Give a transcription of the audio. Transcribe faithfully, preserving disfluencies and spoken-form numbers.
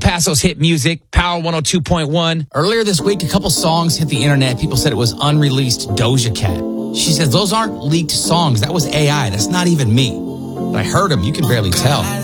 Paso's hit music, Power one oh two point one. Earlier this week, a couple songs hit the internet. People said it was unreleased Doja Cat. She says, those aren't leaked songs. That was A I. That's not even me. But I heard them. You can barely tell.